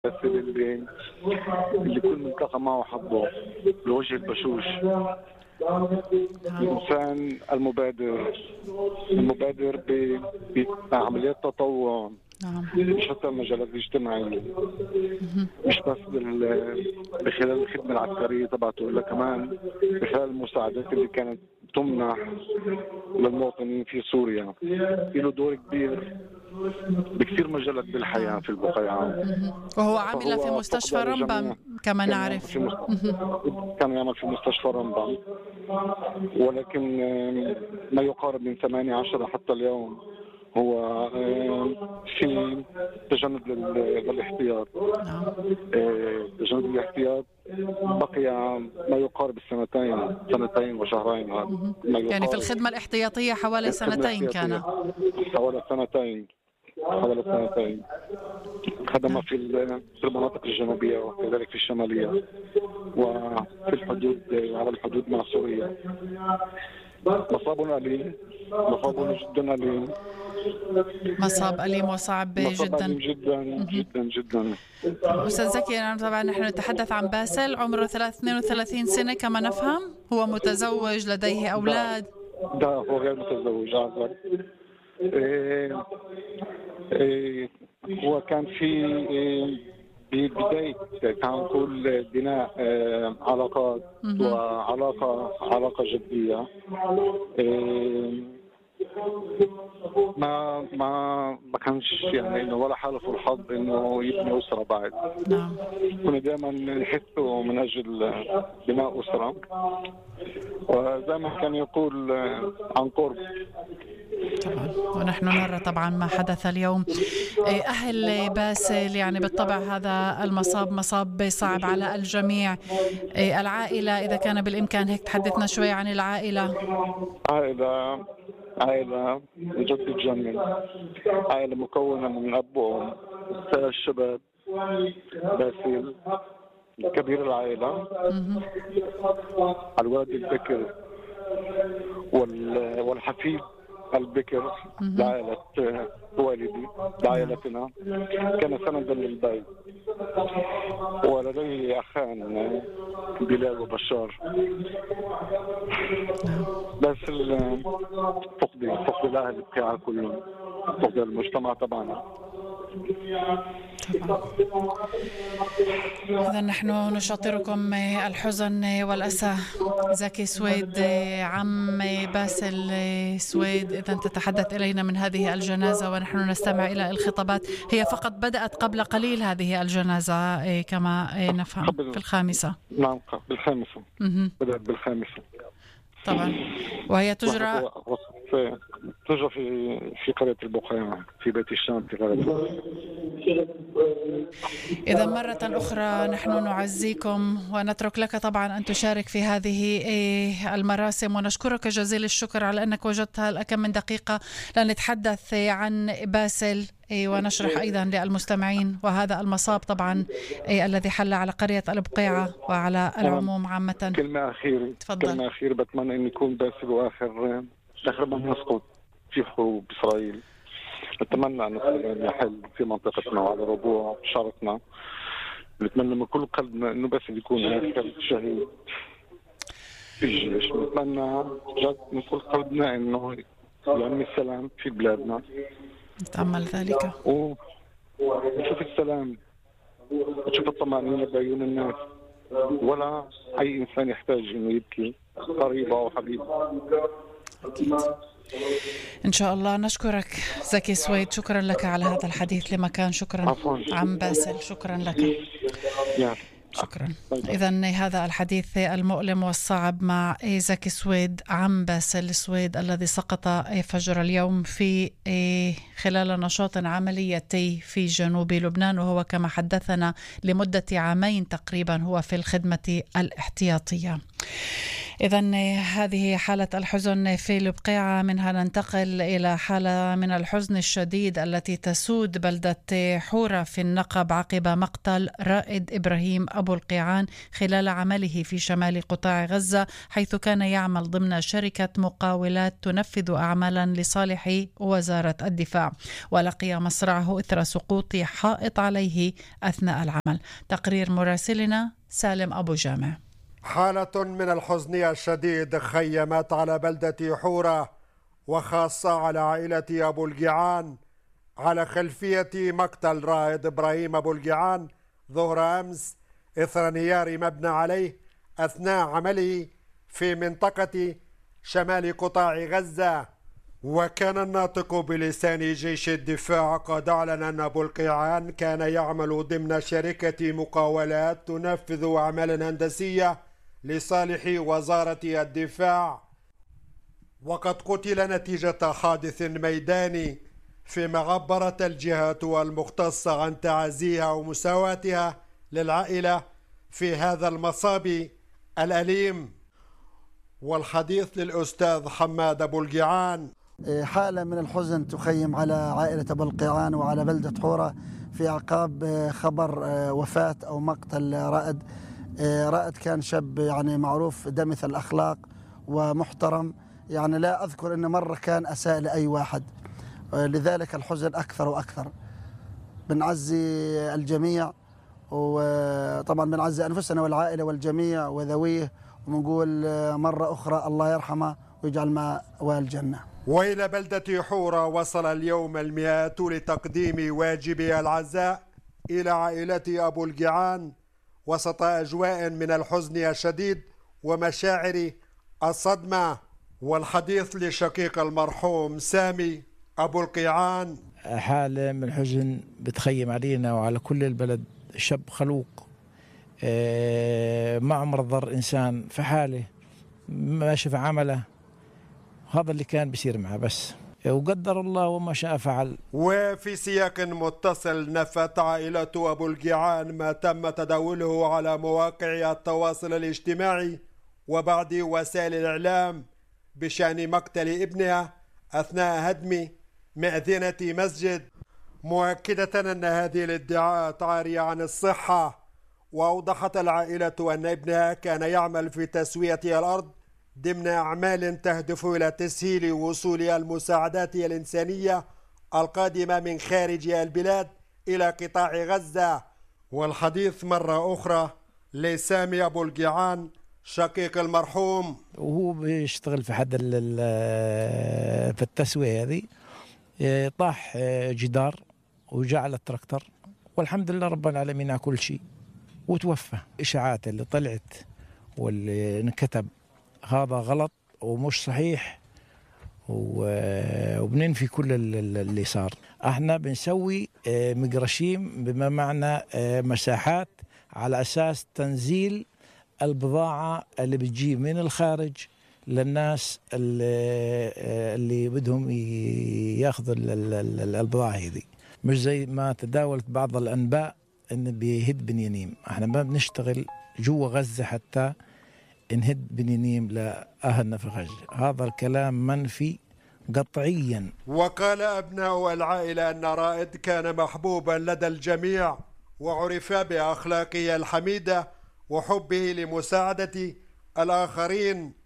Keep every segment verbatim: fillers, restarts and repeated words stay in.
بس اللي اللي كل ملتقى معه حظه الوجه البشوش، الإنسان المبادر المبادر ب- بعمليات تطوع، مش حتى المجالات الاجتماعية، مش بس بال- بخلال الخدمة العسكرية تبعته، إلا كمان بخلال المساعدات اللي كانت تمنح للمواطنين في سوريا. له دور كبير بكثير مجالات بالحياة في البقيعة. وهو عامل في فهو مستشفى فقد لجميع. رمبم كما كان يعمل نعرف. في مست- كان يعمل في مستشفى رمضان، ولكن آم، ما يقارب من ثمانية عشر حتى اليوم هو آم، في تجند لل- للاحتياط. نعم. آه، تجند الاحتياط بقي ما يقارب السنتين سنتين وشهرين. ما يعني في يقارب الخدمة الاحتياطية حوالي الخدمة سنتين الاحتياطية كان. حوالي سنتين حوالي سنتين خدم في ال- في المناطق الجنوبية وكذلك في الشمالية وفي الحدود، على الحدود مع سوريا. مصاب أليم، مصاب جدا أليم، مصاب أليم وصعب مصاب جدا. أليم جدا جدا جدا. أستاذ زكي، يعني طبعا نحن نتحدث عن باسل عمره اثنين وثلاثين سنة كما نفهم، هو متزوج لديه أولاد. ده هو غير متزوج عزب. إيه إيه هو كان في إيه ببداية كان نقول بناء آه، علاقات وعلاقة علاقة جدية. إيه ما ما ما كانش يعني انه ولا حالف الحظ انه يبني اسره بعد. نعم. كنا دائما نحثه من اجل بناء اسره، وزي ما كان يقول آه، عن قرب. طبعا ونحن نرى طبعا ما حدث اليوم. إيه، أهل باسل يعني بالطبع هذا المصاب مصاب صعب على الجميع. إيه، العائلة إذا كان بالإمكان هيك تحدثنا شوي عن العائلة. عائله عائله جد تجنن، عائله مكونه من اب وام، ثلاث شباب، باسل كبير العائله، الولد البكر وال- والحفيد البكر لعائلة والدي لعائلتنا، كان سندا للبيت. ولديه أخان بلال وبشار. بس ال- فقد فقد الأهل بقاع كلهم، فقد المجتمع تبعنا. إذا نحن نشاطركم الحزن والأسى. زكي سويد، عم باسل سويد، إذا تتحدث إلينا من هذه الجنازة ونحن نستمع إلى الخطابات. هي فقط بدأت قبل قليل هذه الجنازة كما نفهم في الخامسة. نعم بالخامسة. مه. بدأت بالخامسة طبعا، وهي تجرى في تجرى في في قرية البقيعة في بيت الشام في غرب. إذا مرة أخرى نحن نعزيكم ونترك لك طبعا أن تشارك في هذه المراسم، ونشكرك جزيل الشكر على أنك وجدتها لك من دقيقة لنتحدث عن باسل ونشرح أيضا للمستمعين وهذا المصاب طبعا الذي حل على قرية البقيعة وعلى العموم عامة. كلمة أخيرة تفضل. كلمة أخيرة بتمنى أن يكون باسل وآخر آخر من يسقط في حروب إسرائيل. نتمنى أن السلام يحل في منطقتنا وعلى ربوع شرقنا. نتمنى من كل قلبنا أنه باسل يكون آخر شهيد في الجيش. نتمنى جد من كل قلبنا أنه يعمل السلام في بلادنا، نتأمل ذلك ونشوف السلام ونشوف الطمأنينة بعيون الناس، ولا أي إنسان يحتاج إنه يبكي قريبه أو حبيبه. أكيد إن شاء الله. نشكرك زكي سويد، شكرا لك على هذا الحديث لمكان. شكرا عفوا. عم باسل، شكرا لك. شكرا. إذن هذا الحديث المؤلم والصعب مع زكي سويد عم باسل سويد الذي سقط فجر اليوم في خلال نشاط عمليتي في جنوب لبنان، وهو كما حدثنا لمدة عامين تقريبا هو في الخدمة الاحتياطية. إذن هذه حالة الحزن في البقيعة، منها ننتقل إلى حالة من الحزن الشديد التي تسود بلدة حورة في النقب عقب مقتل رائد إبراهيم أبو القيعان خلال عمله في شمال قطاع غزة، حيث كان يعمل ضمن شركة مقاولات تنفذ أعمالا لصالح وزارة الدفاع، ولقي مصرعه إثر سقوط حائط عليه أثناء العمل. تقرير مراسلنا سالم أبو جامع. حالة من الحزن الشديد خيمت على بلدة حورة وخاصة على عائلة أبو القيعان على خلفية مقتل رائد إبراهيم أبو القيعان ظهر أمس إثر انهيار مبنى عليه أثناء عمله في منطقة شمال قطاع غزة. وكان الناطق بلسان جيش الدفاع قد أعلن أن أبو القيعان كان يعمل ضمن شركة مقاولات تنفذ أعمالا هندسية لصالح وزارة الدفاع، وقد قتل نتيجة حادث ميداني، فيما عبرت الجهات المختصة عن تعازيها ومساواتها للعائلة في هذا المصاب الأليم. والحديث للأستاذ حماد أبو القيعان. حالة من الحزن تخيم على عائلة أبو القيعان وعلى بلدة حورة في أعقاب خبر وفاة أو مقتل رائد. رائد كان شاب يعني معروف دمث الأخلاق ومحترم، يعني لا أذكر أن مرة كان أساء لأي واحد، لذلك الحزن أكثر وأكثر. بنعزي الجميع، وطبعا بنعزي أنفسنا والعائلة والجميع وذويه، ونقول مرة أخرى الله يرحمه ويجعل مأواه الجنة. وإلى بلدة حورة وصل اليوم المئات لتقديم واجب العزاء إلى عائلة أبو القيعان وسط أجواء من الحزن الشديد ومشاعر الصدمة. والحديث لشقيق المرحوم سامي أبو القيعان. حالة من الحزن بتخيم علينا وعلى كل البلد. شاب خلوق ما عمر ضر إنسان في حاله، ماشي في عمله، هذا اللي كان بيصير معه بس، وقدر الله وما شاء فعل. وفي سياق متصل نفت عائلة أبو القيعان ما تم تداوله على مواقع التواصل الاجتماعي وبعض وسائل الإعلام بشأن مقتل ابنها أثناء هدم مأذنة مسجد، مؤكدة أن هذه الادعاءات عارية عن الصحة. وأوضحت العائلة أن ابنها كان يعمل في تسوية الأرض ضمن أعمال تهدف إلى تسهيل وصول المساعدات الإنسانية القادمة من خارج البلاد إلى قطاع غزة. والحديث مرة أخرى لسامي أبو القيعان شقيق المرحوم. وهو بيشتغل في حد في التسوية هذه، طاح جدار وجعل التراكتر، والحمد لله رب العالمين على كل شيء، وتوفى. إشاعات اللي طلعت واللي انكتب هذا غلط ومش صحيح، وبننفي كل اللي صار. احنا بنسوي مقرشيم بما معنى مساحات على أساس تنزيل البضاعة اللي بتجي من الخارج للناس اللي, اللي بدهم ياخذوا البضاعة هذه، مش زي ما تداولت بعض الأنباء إن بيهد بنيانيم. احنا ما بنشتغل جوا غزة حتى نهد بنيانيم لأهلنا في غزة، هذا الكلام منفي قطعيا. وقال أبناء العائلة أن رائد كان محبوبا لدى الجميع، وعرف بأخلاقه الحميدة وحبه لمساعدة الآخرين.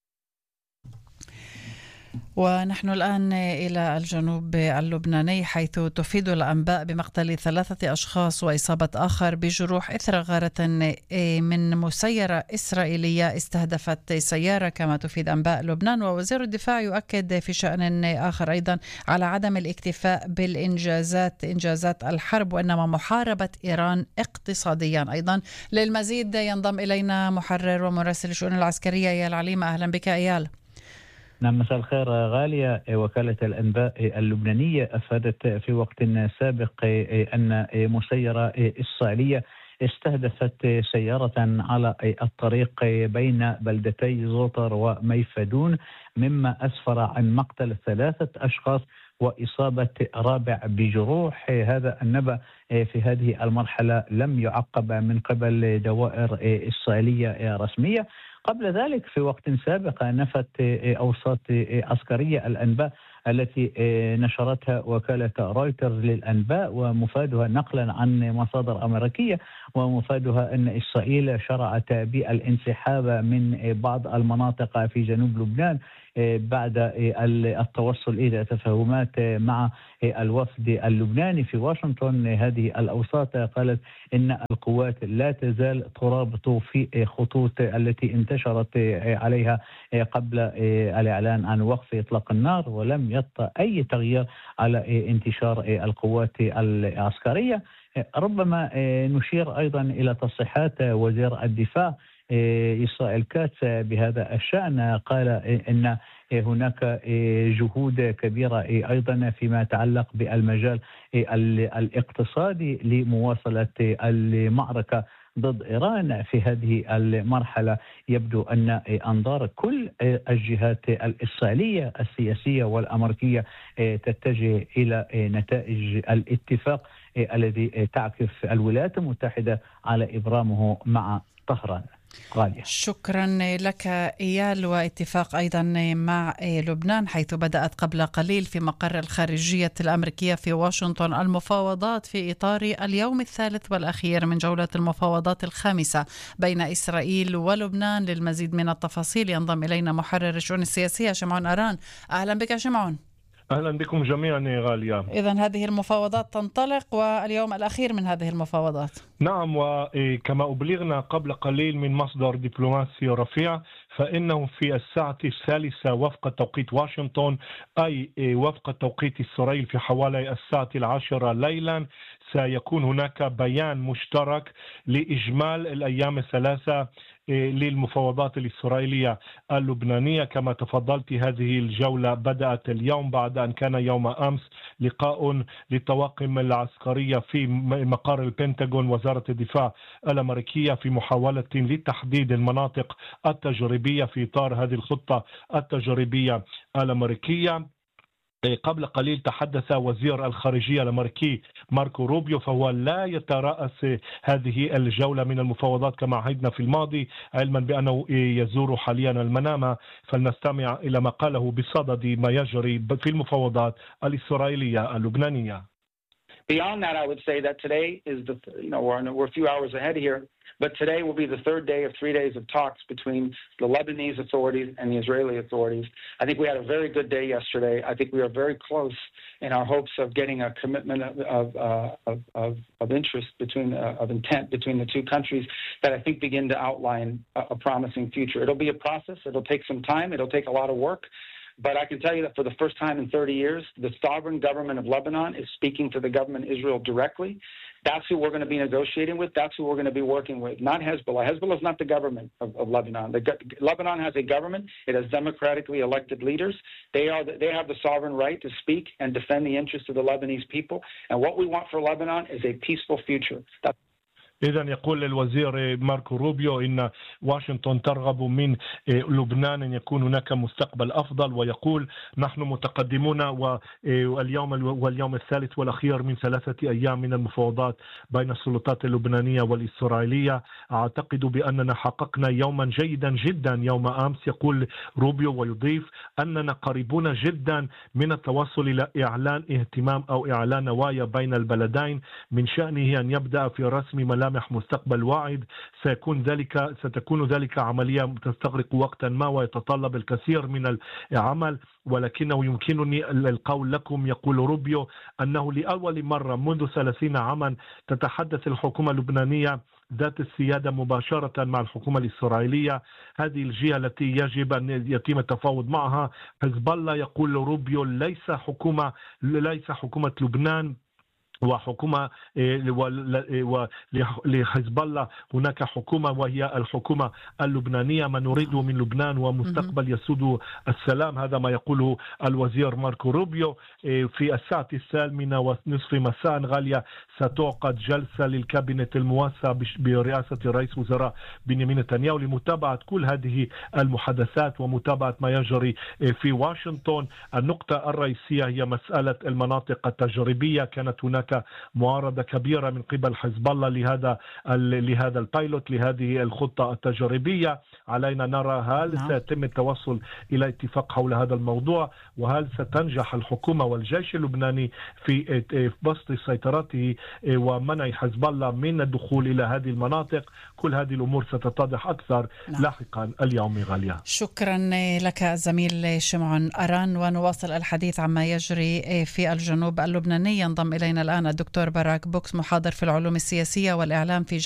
ونحن الآن إلى الجنوب اللبناني، حيث تفيد الأنباء بمقتل ثلاثة أشخاص وإصابة آخر بجروح إثر غارة من مسيرة إسرائيلية استهدفت سيارة، كما تفيد أنباء لبنان. ووزير الدفاع يؤكد في شأن آخر أيضا على عدم الاكتفاء بالإنجازات إنجازات الحرب، وإنما محاربة إيران اقتصاديا أيضا. للمزيد ينضم إلينا محرر ومراسل الشؤون العسكرية إيال عليمة. أهلا بك إيال. نعم، مساء الخير غالية. وكالة الأنباء اللبنانية أفادت في وقت سابق أن مسيرة إسرائيلية استهدفت سيارة على الطريق بين بلدتي زوطر وميفدون، مما أسفر عن مقتل ثلاثة أشخاص وإصابة رابع بجروح. هذا النبأ في هذه المرحلة لم يعقب من قبل دوائر إسرائيلية رسمية. قبل ذلك في وقت سابق نفت أوساط عسكرية الأنباء التي نشرتها وكالة رويترز للأنباء ومفادها نقلا عن مصادر أمريكية، ومفادها أن إسرائيل شرعت بالانسحاب من بعض المناطق في جنوب لبنان بعد التوصل إلى تفاهمات مع الوفد اللبناني في واشنطن. هذه الأوساط قالت إن القوات لا تزال ترابط في خطوط التي انتشرت عليها قبل الإعلان عن وقف إطلاق النار، ولم يطرأ أي تغيير على انتشار القوات العسكرية. ربما نشير أيضا إلى تصريحات وزير الدفاع إسرائيل كاتس بهذا الشأن. قال إن هناك جهود كبيرة أيضا فيما يتعلق بالمجال الاقتصادي لمواصلة المعركة ضد إيران في هذه المرحلة. يبدو أن أنظار كل الجهات الإسرائيلية السياسية والأمريكية تتجه إلى نتائج الاتفاق الذي تعكف الولايات المتحدة على إبرامه مع طهران. غالية. شكرا لك إيال. واتفاق أيضا مع لبنان، حيث بدأت قبل قليل في مقر الخارجية الأمريكية في واشنطن المفاوضات في إطار اليوم الثالث والأخير من جولة المفاوضات الخامسة بين إسرائيل ولبنان. للمزيد من التفاصيل ينضم إلينا محرر الشؤون السياسية شمعون أران. أهلا بك شمعون. أهلا بكم جميعا غالية. إذن هذه المفاوضات تنطلق واليوم الأخير من هذه المفاوضات. نعم، وكما أبلغنا قبل قليل من مصدر دبلوماسي رفيع فإنه في الساعة الثالثة وفق توقيت واشنطن، أي وفق توقيت إسرائيل في حوالي الساعة العاشرة ليلا، سيكون هناك بيان مشترك لإجمال الأيام الثلاثة للمفاوضات الإسرائيلية اللبنانية. كما تفضلت هذه الجولة بدأت اليوم بعد أن كان يوم أمس لقاء للطواقم العسكرية في مقر البنتاغون وزارة الدفاع الأمريكية في محاولة لتحديد المناطق التجريبية في إطار هذه الخطة التجريبية الأمريكية. قبل قليل تحدث وزير الخارجية الأمريكي ماركو روبيو، فهو لا يترأس هذه الجولة من المفاوضات كما عهدنا في الماضي، علما بأنه يزور حاليا المنامة. فلنستمع إلى ما قاله بصدد ما يجري في المفاوضات الإسرائيلية اللبنانية. Beyond that, I would say that today is the, you know, we're, we're a few hours ahead here, but today will be the third day of three days of talks between the Lebanese authorities and the Israeli authorities. I think we had a very good day yesterday. I think we are very close in our hopes of getting a commitment of of uh, of, of, of interest between uh, of intent between the two countries that I think begin to outline a, a promising future. It'll be a process. It'll take some time. It'll take a lot of work. But I can tell you that for the first time in thirty years, the sovereign government of Lebanon is speaking to the government of Israel directly. That's who we're going to be negotiating with. That's who we're going to be working with, not Hezbollah. Hezbollah is not the government of, of Lebanon. The, Lebanon has a government. It has democratically elected leaders. They are the, they have the sovereign right to speak and defend the interests of the Lebanese people. And what we want for Lebanon is a peaceful future. That's إذن يقول الوزير ماركو روبيو إن واشنطن ترغب من لبنان أن يكون هناك مستقبل أفضل، ويقول نحن متقدمون واليوم واليوم الثالث والأخير من ثلاثة أيام من المفاوضات بين السلطات اللبنانية والإسرائيلية. أعتقد بأننا حققنا يوما جيدا جدا يوم أمس. يقول روبيو ويضيف أننا قريبون جدا من التوصل إلى إعلان اهتمام أو إعلان نوايا بين البلدين من شأنه أن يبدأ في رسم ملامح مستقبل واعد. سيكون ذلك ستكون ذلك عملية تستغرق وقتا ما ويتطلب الكثير من العمل، ولكنه يمكنني القول لكم، يقول روبيو، أنه لأول مرة منذ ثلاثين عاما تتحدث الحكومة اللبنانية ذات السيادة مباشرة مع الحكومة الإسرائيلية، هذه الجهة التي يجب أن يتم التفاوض معها. حزب الله، يقول روبيو، ليس حكومة ليس حكومة لبنان وحكومة لحزب الله، هناك حكومة وهي الحكومة اللبنانية. ما نريده من لبنان ومستقبل يسود السلام. هذا ما يقوله الوزير ماركو روبيو. في الساعة الثامنة ونصف مساء غالية ستعقد جلسة للكابينت الموسع برئاسة رئيس وزراء بنيامين نتنياهو لمتابعة كل هذه المحادثات ومتابعة ما يجري في واشنطن. النقطة الرئيسية هي مسألة المناطق التجريبية. كانت هناك هناك معارضة كبيرة من قبل حزب الله لهذا لهذا البايلوت، لهذه الخطة التجريبية. علينا نرى هل نعم. سيتم التوصل إلى اتفاق حول هذا الموضوع، وهل ستنجح الحكومة والجيش اللبناني في بسط سيطرته ومنع حزب الله من الدخول إلى هذه المناطق. كل هذه الأمور ستتضح أكثر نعم. لاحقا اليوم. غالية، شكرا لك الزميل شمعون أران، ونواصل الحديث عما يجري في الجنوب اللبناني. ينضم إلينا الآن الدكتور براك بوكس، محاضر في العلوم السياسية والإعلام في